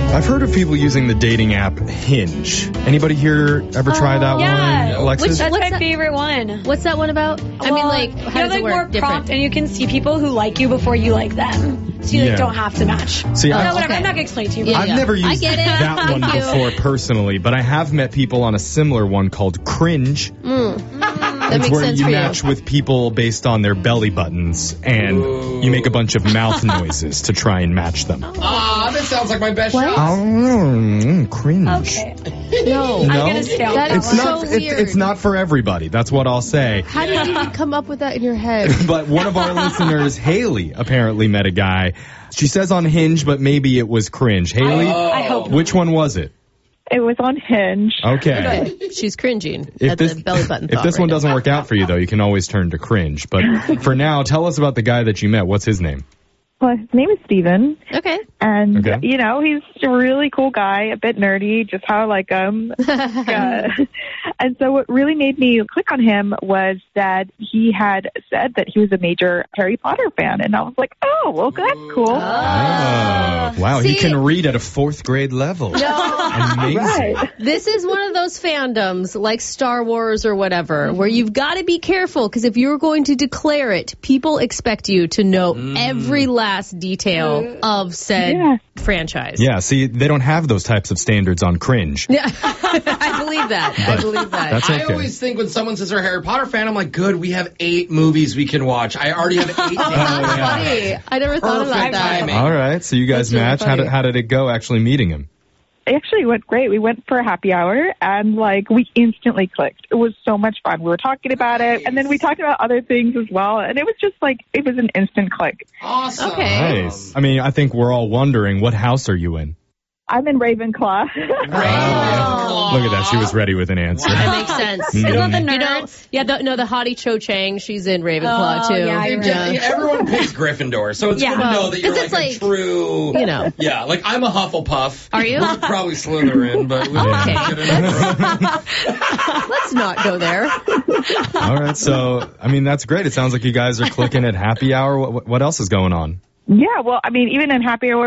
I've heard of people using the dating app Hinge. Anybody here ever try that yeah. one, Alexis? That's my that? favorite one. What's that one about? I mean, like, how does it work? More prompt, and you can see people who like you before you like them. So you don't have to match. See, whatever. okay. I'm not going to explain to you. Yeah, I've never used get it. that one Thank you. before personally, but I have met people on a similar one called Cringe. That It's makes where sense you for match with people based on their belly buttons, and you make a bunch of mouth noises to try and match them. Ah, this sounds like my best shot. Cringe. Okay. No. I'm going to stay on that It's one. not. so weird. It's not for everybody. That's what I'll say. How did you even come up with that in your head? But one of our listeners, Haley, apparently met a guy. She says on Hinge, but maybe it was Cringe. Haley, I hope. which one was it? It was on Hinge. Okay. Okay. She's cringing If at this, the belly button if thought this right one now. doesn't work out for you, though, you can always turn to Cringe. But for now, tell us about the guy that you met. What's his name? Well, his name is Steven. Okay. And, Okay. you know, he's a really cool guy, a bit nerdy, just how I like him. And so what really made me click on him was that he had said that he was a major Harry Potter fan. And I was like, oh, well, that's cool. Oh, wow. He See- can read at a 4th grade level. Amazing. Right. This is one of those fandoms like Star Wars or whatever where you've got to be careful because if you're going to declare it, people expect you to know every last detail of said franchise. Yeah, see, they don't have those types of standards on Cringe. Yeah. I believe that. I believe that. That's I okay. always think when someone says they're a Harry Potter fan, I'm like, good, we have 8 movies we can watch. I already have 8 days. That's funny. I never thought about Perfect that. timing. All right, so you guys That's really match. funny. How did it go actually meeting him? It actually went great. We went for a happy hour and like we instantly clicked. It was so much fun. We were talking about it and then we talked about other things as well. And it was just like, it was an instant click. Awesome. Okay. Nice. I mean, I think we're all wondering, what house are you in? I'm in Ravenclaw. Ravenclaw. Look at that. She was ready with an answer. That makes sense. Isn't that the You know, nerds? yeah, the hottie Cho Chang, she's in Ravenclaw Oh, too. yeah, you're right. Everyone picks Gryffindor, so it's Yeah. good to know that you're 'Cause like it's a true, you know. Yeah, like I'm a Hufflepuff. Are you? We're probably Slytherin, but we Okay. get it. Let's not go there. All right, so, I mean, that's great. It sounds like you guys are clicking at happy hour. What else is going on? Yeah, well, I mean, even in happy hour,